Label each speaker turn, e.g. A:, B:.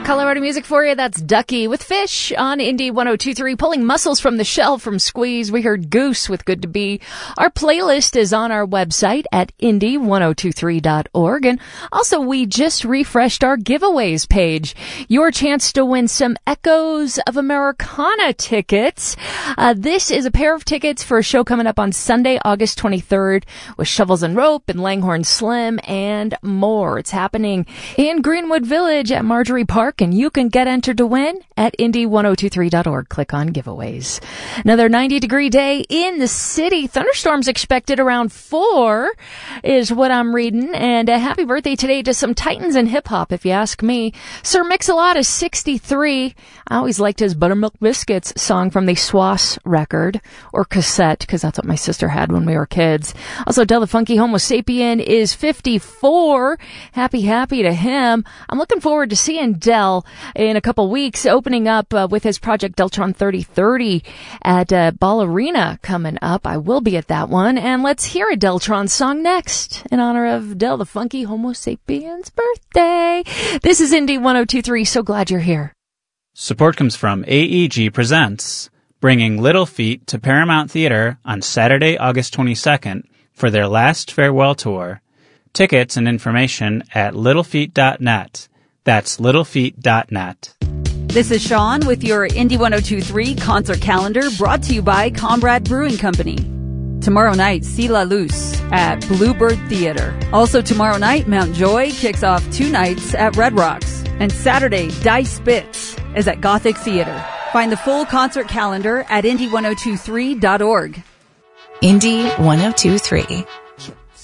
A: Colorado music for you. That's Ducky with Fish on Indie 102.3. Pulling muscles from the shell from Squeeze. We heard Goose with Good to Be. Our playlist is on our website at indie1023.org. And also, we just refreshed our giveaways page. Your chance to win some Echoes of Americana tickets. This is a pair of tickets for a show coming up on Sunday, August 23rd with Shovels and Rope and Langhorne Slim and more. It's happening in Greenwood Village at Marjorie Park, and you can get entered to win at indie1023.org. Click on giveaways. Another 90-degree day in the city. Thunderstorms expected around 4 is what I'm reading. And a happy birthday today to some titans in hip-hop, if you ask me. Sir Mix-a-Lot is 63. I always liked his Buttermilk Biscuits song from the Swass record, or cassette, because that's what my sister had when we were kids. Also, Del the Funky Homo Sapien is 54. Happy to him. I'm looking forward to seeing Del in a couple weeks, opening up with his project Deltron 3030 at Ball Arena coming up. I will be at that one. And let's hear a Deltron song next in honor of Del the Funky Homo Sapiens' birthday. This is Indie 102.3. So glad you're here.
B: Support comes from AEG Presents, bringing Little Feat to Paramount Theater on Saturday, August 22nd for their last farewell tour. Tickets and information at littlefeat.net. That's littlefeat.net.
C: This is Sean with your Indie 102.3 concert calendar, brought to you by Comrade Brewing Company. Tomorrow night, See La Luz at Bluebird Theater. Also tomorrow night, Mount Joy kicks off 2 nights at Red Rocks. And Saturday, Die Spitz is at Gothic Theater. Find the full concert calendar at indie1023.org.
D: Indie 102.3.